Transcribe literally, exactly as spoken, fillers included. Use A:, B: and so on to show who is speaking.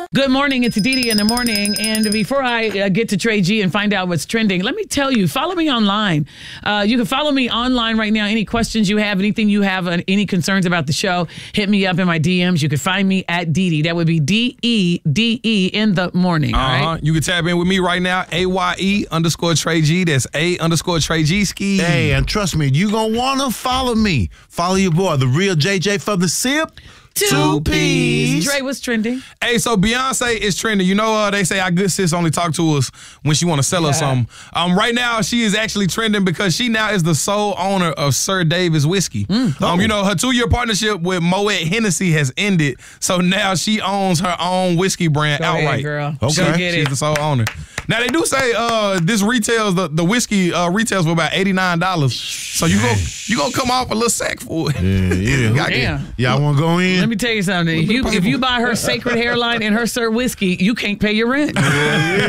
A: Good morning. It's Dee Dee in the morning. And before I uh, get to Trey G and find out what's trending, let me tell you, follow me online. Uh, you can follow me online right now. Any questions you have, anything you have, uh, any concerns about the show, hit me up in my D Ms. You can find me at Dee Dee. That would be D E D E in the morning. All
B: Uh-huh.
A: right?
B: You can tap in with me right now, A Y E underscore Trey G. That's A underscore Trey G ski.
C: Hey, and trust me, you going to want to follow me. Follow your boy, the real J J from the Sip.
A: Two,
C: Two
A: P's.
C: P's.
A: Dre, what's trending?
B: Hey, so Beyonce is trending. You know, uh, they say our good sis only talk to us when she want to sell us something. Um, right now, she is actually trending because she now is the sole owner of Sir Davis Whiskey.
A: Mm.
B: Um, you know, her two-year partnership with Moet Hennessy has ended, so now she owns her own whiskey brand
A: Go ahead,
B: outright.
A: girl.
C: Okay.
A: Go get
B: She's
A: it.
B: the sole owner. Now they do say uh, this retails the, the whiskey uh, retails for about eighty-nine dollars. So you go you gonna come off a little sack for it.
C: Yeah, yeah.
B: Goddamn.
A: Damn.
C: Y'all want to go in?
A: Let me tell you something. If you, if you buy her Sacred Hairline and her Sir Whiskey, you can't pay your rent.